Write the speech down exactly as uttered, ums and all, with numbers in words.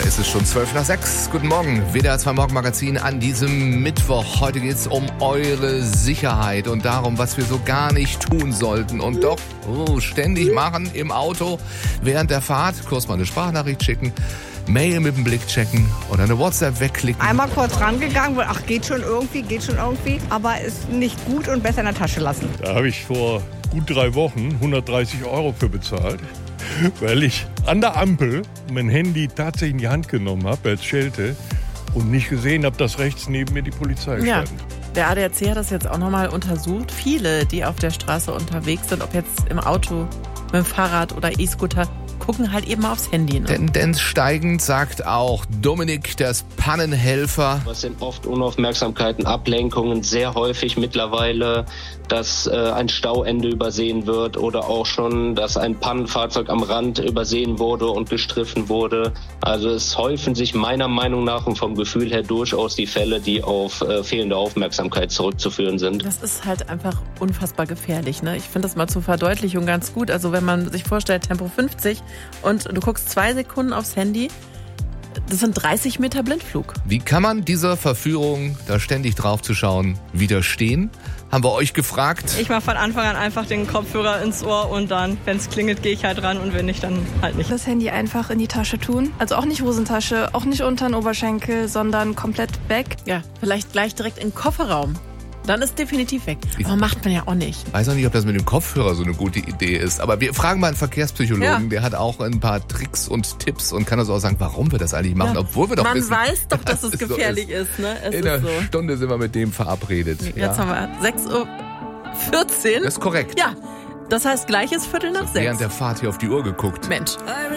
Es ist schon zwölf nach sechs. Guten Morgen, W D R zwei Morgenmagazin an diesem Mittwoch. Heute geht es um eure Sicherheit und darum, was wir so gar nicht tun sollten und doch oh, ständig machen im Auto während der Fahrt. Kurz mal eine Sprachnachricht schicken, Mail mit dem Blick checken oder eine WhatsApp wegklicken. Einmal kurz rangegangen, weil ach, geht schon irgendwie, geht schon irgendwie, aber ist nicht gut und besser in der Tasche lassen. Da habe ich vor gut drei Wochen hundertdreißig Euro für bezahlt, weil ich an der Ampel mein Handy tatsächlich in die Hand genommen habe als Schelte und nicht gesehen habe, dass rechts neben mir die Polizei Ja. stand. Der A D A C hat das jetzt auch nochmal untersucht. Viele, die auf der Straße unterwegs sind, ob jetzt im Auto, mit dem Fahrrad oder E-Scooter, gucken halt eben aufs Handy. Ne? Tendenz steigend, sagt auch Dominik, das Pannenhelfer. Das sind oft Unaufmerksamkeiten, Ablenkungen, sehr häufig mittlerweile, dass äh, ein Stauende übersehen wird oder auch schon, dass ein Pannenfahrzeug am Rand übersehen wurde und gestriffen wurde. Also es häufen sich meiner Meinung nach und vom Gefühl her durchaus die Fälle, die auf äh, fehlende Aufmerksamkeit zurückzuführen sind. Das ist halt einfach unfassbar gefährlich. Ne? Ich finde das mal zur Verdeutlichung ganz gut. Also wenn man sich vorstellt, Tempo fünfzig und du guckst zwei Sekunden aufs Handy, das sind dreißig Meter Blindflug. Wie kann man dieser Verführung, da ständig drauf zu schauen, widerstehen? Haben wir euch gefragt. Ich mache von Anfang an einfach den Kopfhörer ins Ohr und dann, wenn es klingelt, gehe ich halt ran und wenn nicht, dann halt nicht. Das Handy einfach in die Tasche tun. Also auch nicht Hosentasche, auch nicht unter den Oberschenkel, sondern komplett weg. Ja, vielleicht gleich direkt in den Kofferraum. Dann ist definitiv weg. Aber macht man ja auch nicht. Weiß auch nicht, ob das mit dem Kopfhörer so eine gute Idee ist. Aber wir fragen mal einen Verkehrspsychologen, Ja. der hat auch ein paar Tricks und Tipps und kann uns auch sagen, warum wir das eigentlich machen, Ja. obwohl wir doch man wissen, weiß doch, dass es es so gefährlich ist. Ne? Es In ist einer so. Stunde sind wir mit dem verabredet. Jetzt Ja. haben wir sechs Uhr vierzehn. Das ist korrekt. Ja, das heißt gleich ist Viertel nach sechs. Während der Fahrt hier auf die Uhr geguckt. Mensch. I